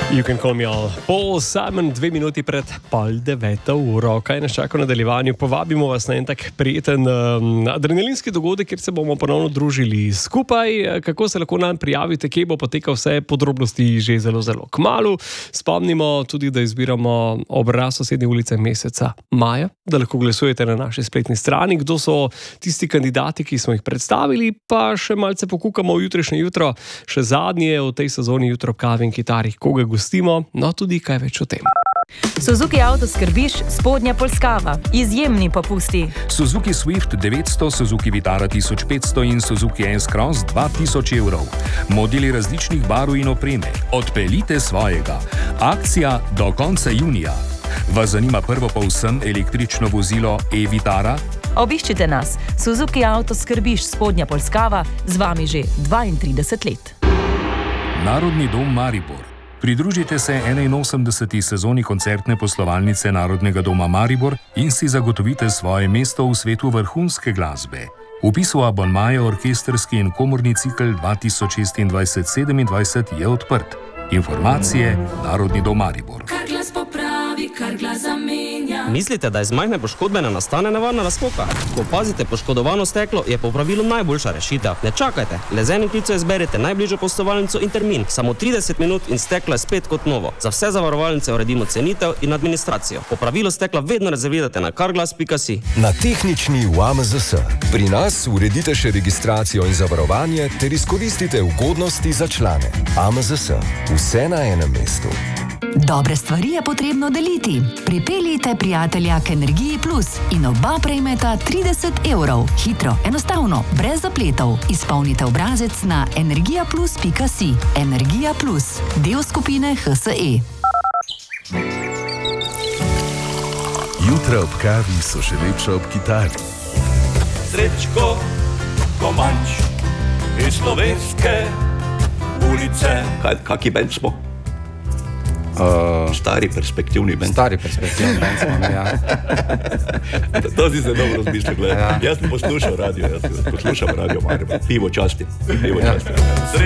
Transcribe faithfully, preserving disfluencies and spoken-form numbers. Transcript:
You can call me all Paul Simon, dve minuti pred pol deveto uro. Kaj nas čaka v nadaljevanju? Povabimo vas na en tak prijeten um, adrenalinski dogodek, kjer se bomo ponovno družili skupaj. Kako se lahko nam prijavite, kje bo potekal, vse podrobnosti že zelo, zelo kmalu. Spomnimo tudi, da izbiramo obraz sosednje ulice meseca maja, da lahko glasujete na naši spletni strani, kdo so tisti kandidati, ki smo jih predstavili, pa še malce pokukamo v jutrišnje jutro, še zadnje v tej sezoni Jutro ob kavi in kitari, koga gostimo, no tudi kaj več o tem. Suzuki Auto skrbiš, Spodnja Polskava, izjemni popusti. Suzuki Swift devetsto, Suzuki Vitara tisoč petsto in Suzuki S-Cross dva tisoč evrov. Modeli različnih barv in opreme. Odpeljite svojega. Akcija do konca junija. Vas zanima prvo povsem električno vozilo e-Vitara? Obiščite nas. Suzuki Auto skrbiš, Spodnja Polskava, z vami že dvaintrideset let. Narodni dom Maribor. Pridružite se enainosemdeseti sezoni koncertne poslovalnice Narodnega doma Maribor in si zagotovite svoje mesto v svetu vrhunske glasbe. Vpis v abonmaje orkestrski in komorni cikel dva tisoč šestindvajset sedemindvajset je odprt. Informacije Narodni dom Maribor. Kar glas popravi, kar glas zamenja. Mislite, da iz majhne poškodbe ne nastane nevarna razpoka? Ko opazite poškodovano steklo, je po pravilu najboljša rešitev. Ne čakajte, le z enim klicem izberite najbližjo poslovalnico in termin. Samo trideset minut in steklo je spet kot novo. Za vse zavarovalnice uredimo cenitev in administracijo. Popravilo stekla vedno rezervirate na carglass pika si. Na tehnični v A M Z S. Pri nas uredite še registracijo in zavarovanje ter izkoristite ugodnosti za člane. A M Z S. Vse na enem mestu. Dobre stvari je potrebno deliti. Pripeljite prijatelja k Energiji Plus in oba prejmeta trideset evrov. Hitro, enostavno, brez zapletov. Izpolnite obrazec na energija plus pika si. Energija Plus, del skupine H S E. Jutra ob kavi so še lepša ob kitari. Srečko, Komanč iz slovenske ulice. Kaj, kaki band smo? Uh, stari perspektivni band. Stari perspektivni band smo, ja. To si se dobro razmišljal, gledaj. Ja. Jaz sem poslušal radio, jaz poslušam radio Maribor. Pivo časti. Pivo časti. Ja.